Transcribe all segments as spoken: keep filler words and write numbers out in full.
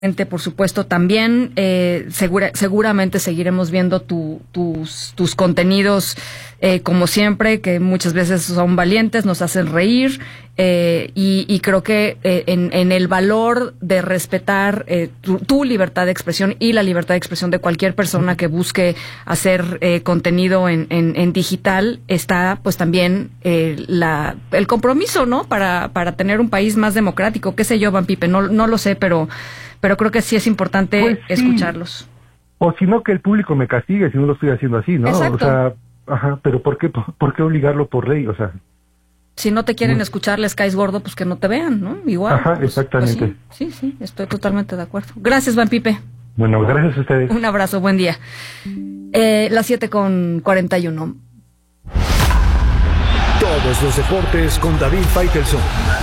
Por supuesto, también eh, segura, seguramente seguiremos viendo tu, tus, tus contenidos eh, como siempre, que muchas veces son valientes, nos hacen reír eh, y, y creo que eh, en, en el valor de respetar eh, tu, tu libertad de expresión y la libertad de expresión de cualquier persona que busque hacer eh, contenido en, en, en digital está pues también eh, la, el compromiso, ¿no? Para, para tener un país más democrático, qué sé yo, Van Pipe, no, no lo sé, pero pero creo que sí es importante pues sí. escucharlos. O si no, que el público me castigue si no lo estoy haciendo así, ¿no? Exacto. O sea, ajá, pero ¿por qué, por, por qué obligarlo por ley? O sea, si no te quieren no. escuchar, les caes gordo, pues que no te vean, ¿no? Igual. Ajá, pues, exactamente. Pues sí, sí, sí, estoy totalmente de acuerdo. Gracias, Van Pipe. Bueno, gracias a ustedes. Un abrazo, buen día. Eh, las siete con cuarenta y uno. Todos los deportes con David Faitelson.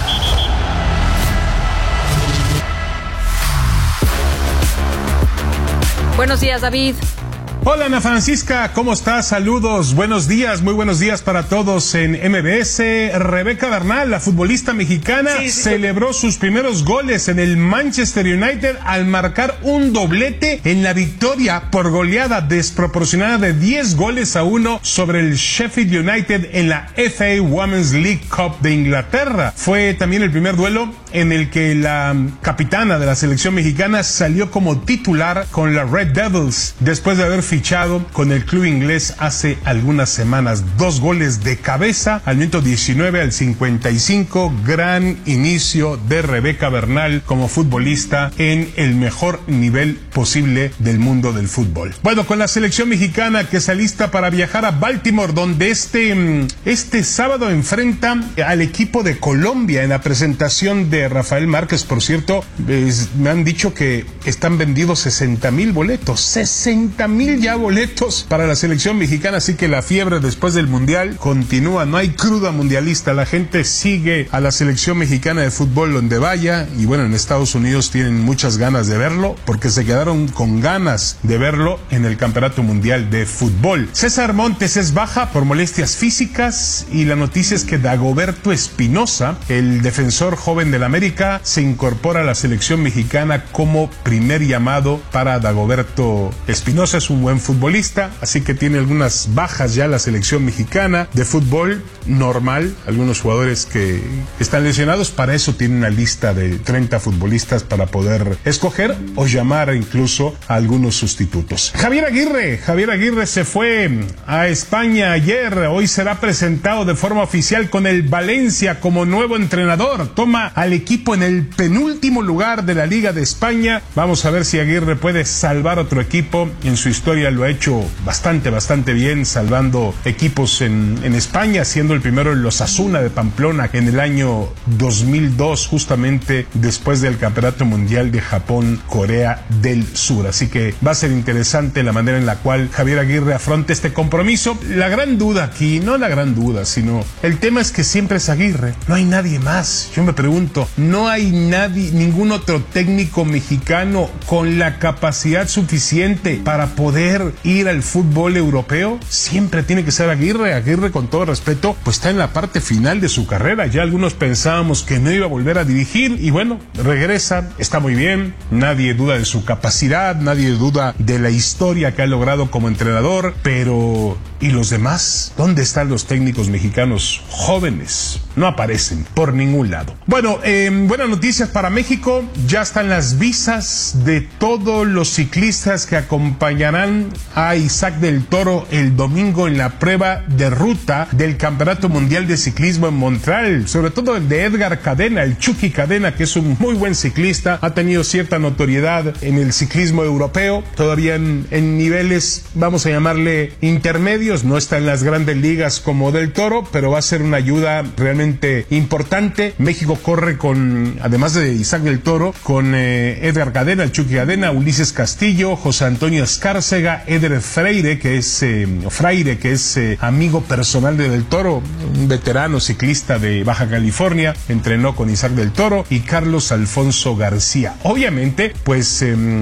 Buenos días, David. Hola, Ana Francisca, ¿cómo estás? Saludos, buenos días, muy buenos días para todos en M B S. Rebeca Bernal, la futbolista mexicana, sí, sí, celebró sus primeros goles en el Manchester United al marcar un doblete en la victoria por goleada desproporcionada de diez goles a uno sobre el Sheffield United en la F A Women's League Cup de Inglaterra. Fue también el primer duelo en el que la capitana de la selección mexicana salió como titular con la Red Devils, después de haber fichado con el club inglés hace algunas semanas. Dos goles de cabeza al minuto diecinueve, al cincuenta y cinco. Gran inicio de Rebeca Bernal como futbolista en el mejor nivel posible del mundo del fútbol. Bueno, con la selección mexicana que se alista para viajar a Baltimore, donde este, este sábado enfrenta al equipo de Colombia en la presentación de Rafael Márquez. Por cierto, es, me han dicho que están vendidos sesenta mil boletos. sesenta mil ya boletos para la selección mexicana, así que la fiebre después del mundial continúa, no hay cruda mundialista, la gente sigue a la selección mexicana de fútbol donde vaya, y bueno, en Estados Unidos tienen muchas ganas de verlo, porque se quedaron con ganas de verlo en el Campeonato Mundial de Fútbol. César Montes es baja por molestias físicas, y la noticia es que Dagoberto Espinosa, el defensor joven del América, se incorpora a la selección mexicana como primer llamado para Dagoberto Espinosa. Es un buen futbolista, así que tiene algunas bajas ya la selección mexicana de fútbol normal, algunos jugadores que están lesionados. Para eso tiene una lista de treinta futbolistas para poder escoger o llamar incluso a algunos sustitutos. Javier Aguirre, Javier Aguirre se fue a España ayer, hoy será presentado de forma oficial con el Valencia como nuevo entrenador, toma al equipo en el penúltimo lugar de la Liga de España. Vamos a ver si Aguirre puede salvar otro equipo. En su historia lo ha hecho bastante, bastante bien, salvando equipos en, en España, siendo el primero en los Osasuna de Pamplona en el año dos mil dos, justamente después del Campeonato Mundial de Japón, Corea del Sur. Así que va a ser interesante la manera en la cual Javier Aguirre afronta este compromiso. La gran duda aquí, no la gran duda, sino el tema es que siempre es Aguirre, no hay nadie más. Yo me pregunto, no hay nadie, ningún otro técnico mexicano con la capacidad suficiente para poder ir al fútbol europeo. Siempre tiene que ser Aguirre. Aguirre, con todo respeto, pues está en la parte final de su carrera. Ya algunos pensábamos que no iba a volver a dirigir, y bueno, regresa, está muy bien, nadie duda de su capacidad, nadie duda de la historia que ha logrado como entrenador, pero ¿y los demás? ¿Dónde están los técnicos mexicanos jóvenes? No aparecen por ningún lado. Bueno, eh, buenas noticias para México, ya están las visas de todos los ciclistas que acompañarán a Isaac del Toro el domingo en la prueba de ruta del Campeonato Mundial de Ciclismo en Montreal, sobre todo el de Edgar Cadena, el Chucky Cadena, que es un muy buen ciclista, ha tenido cierta notoriedad en el ciclismo europeo, todavía en, en niveles, vamos a llamarle intermedios, no está en las grandes ligas como del Toro, pero va a ser una ayuda realmente importante. México corre con, además de Isaac del Toro, con eh, Edgar Cadena, el Chucky Cadena, Ulises Castillo, José Antonio Escárcega, Eder Freire, que es eh, Freire, que es eh, amigo personal de Del Toro, un veterano ciclista de Baja California, entrenó con Isaac del Toro, y Carlos Alfonso García. Obviamente, pues eh,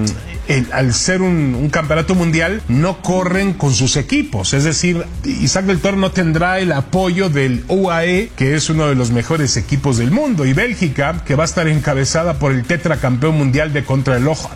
el, al ser un, un campeonato mundial, no corren con sus equipos. Es decir, Isaac del Toro no tendrá el apoyo del U A E, que es uno de los mejores equipos del mundo, y Bélgica, que va a estar encabezada por el tetracampeón mundial de contrarreloj